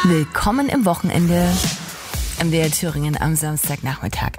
Willkommen im Wochenende. MDR Thüringen am Samstagnachmittag.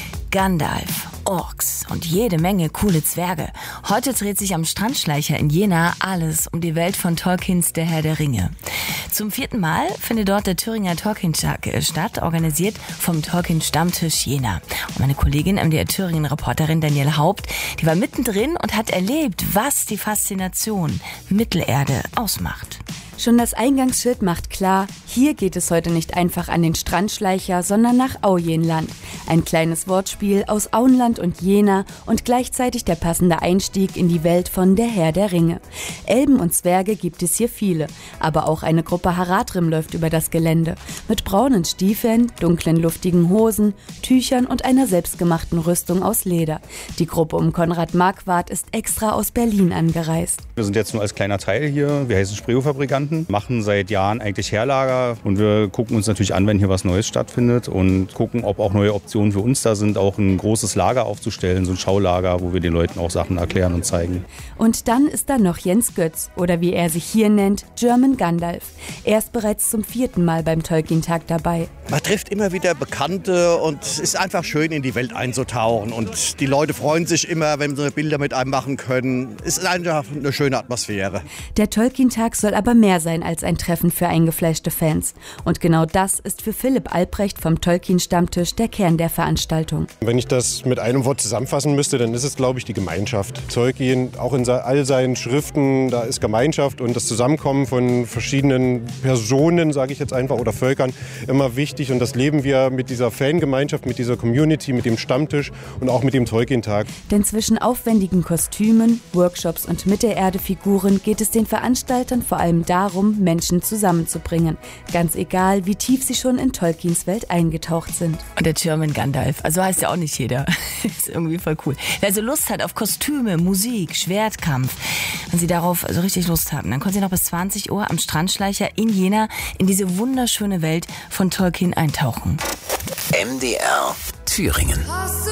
Gandalf, Orks und jede Menge coole Zwerge. Heute dreht sich am Strandschleicher in Jena alles um die Welt von Tolkiens Der Herr der Ringe. Zum 4. Mal findet dort der Thüringer Tolkien-Tag statt, organisiert vom Tolkien-Stammtisch Jena. Und meine Kollegin, MDR Thüringen-Reporterin Danielle Haupt, die war mittendrin und hat erlebt, was die Faszination Mittelerde ausmacht. Schon das Eingangsschild macht klar, hier geht es heute nicht einfach an den Strandschleicher, sondern nach Aujenland. Ein kleines Wortspiel aus Auenland und Jena und gleichzeitig der passende Einstieg in die Welt von Der Herr der Ringe. Elben und Zwerge gibt es hier viele, aber auch eine Gruppe Haradrim läuft über das Gelände. Mit braunen Stiefeln, dunklen luftigen Hosen, Tüchern und einer selbstgemachten Rüstung aus Leder. Die Gruppe um Konrad Marquardt ist extra aus Berlin angereist. Wir sind jetzt nur als kleiner Teil hier. Wir heißen Spreehofabrikanten, machen seit Jahren eigentlich Herlager und wir gucken uns natürlich an, wenn hier was Neues stattfindet und gucken, ob auch neue Optionen für uns da sind, auch ein großes Lager aufzustellen, so ein Schaulager, wo wir den Leuten auch Sachen erklären und zeigen. Und dann ist da noch Jens Götz oder wie er sich hier nennt, German Gandalf. Er ist bereits zum 4. Mal beim Tolkien-Tag dabei. Man trifft immer wieder Bekannte und es ist einfach schön, in die Welt einzutauchen und die Leute freuen sich immer, wenn sie Bilder mit einem machen können. Es ist einfach eine schöne Atmosphäre. Der Tolkien-Tag soll aber mehr sein als ein Treffen für eingefleischte Fans. Und genau das ist für Philipp Albrecht vom Tolkien-Stammtisch der Kern der Veranstaltung. Wenn ich das mit einem Wort zusammenfassen müsste, dann ist es, glaube ich, die Gemeinschaft. Tolkien, auch in all seinen Schriften, da ist Gemeinschaft und das Zusammenkommen von verschiedenen Personen, sage ich jetzt einfach, oder Völkern, immer wichtig. Und das leben wir mit dieser Fangemeinschaft, mit dieser Community, mit dem Stammtisch und auch mit dem Tolkien-Tag. Denn zwischen aufwendigen Kostümen, Workshops und Mittelerde-Figuren geht es den Veranstaltern vor allem darum, Menschen zusammenzubringen. Ganz egal, wie tief sie schon in Tolkiens Welt eingetaucht sind. Und der German Gandalf, also heißt ja auch nicht jeder. Ist irgendwie voll cool. Wer so Lust hat auf Kostüme, Musik, Schwertkampf, wenn Sie darauf so richtig Lust haben, dann können Sie noch bis 20 Uhr am Strandschleicher in Jena in diese wunderschöne Welt von Tolkien eintauchen. MDR Thüringen.